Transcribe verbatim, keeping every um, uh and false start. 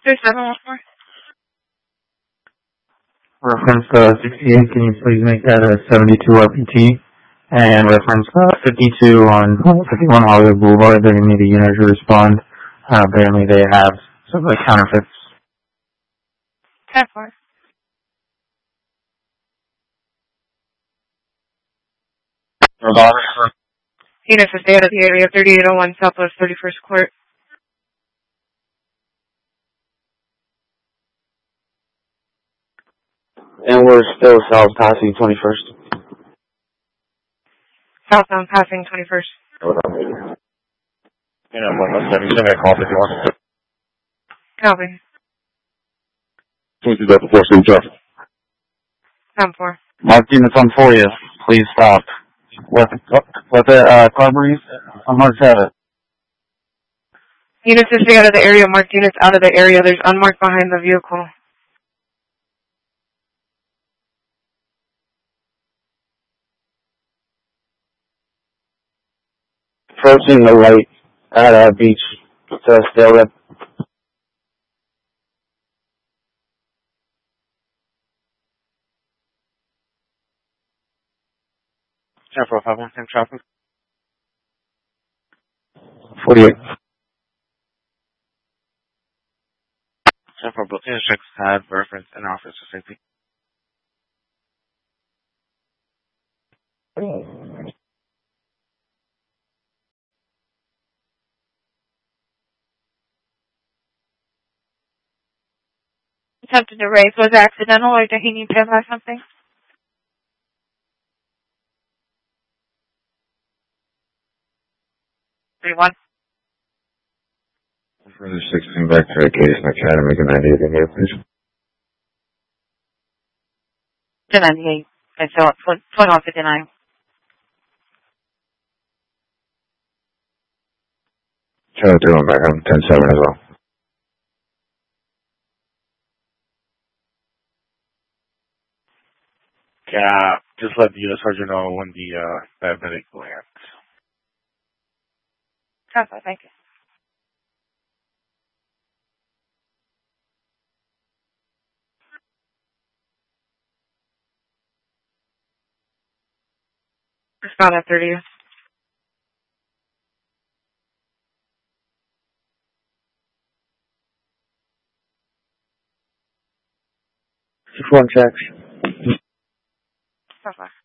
three seven one four. Reference uh, sixty-eight, can you please make that a seventy-two R P T? And reference uh, fifty-two on fifty-one Hollywood Boulevard, they're going to need a unit to respond. Uh, apparently they have some like counterfeits. ten four. Unit to stay out of the area, thirty-eight oh one Southwest thirty-first Court. And we're still south passing twenty-first. Southbound passing twenty-first. You know, one seven, you send me a call if you want. Copy. twenty-two Delta four, same traffic. ten four. Mark units on for you. Please stop. Let the, let the uh, car breathe. On Mark seven. Units to stay out of the area, marked units out of the area. There's unmarked behind the vehicle. Approaching the light at uh, beach. So still red. ten four five one, same traffic. forty-eight. ten four, both intersections have reference and officer safety. Attempted to raise was accidental, or did he need to have something? three one. Further sixteen back to the case, and I try to make an idea of the here, please. ten ninety-eight. Okay, so twenty-one fifty-nine. Try to do them back on ten seven as well. Yeah, just let the U S Sergeant know when the uh, diabetic lands. Copy, thank you. Respond at thirty. Just one checks. Bye-bye.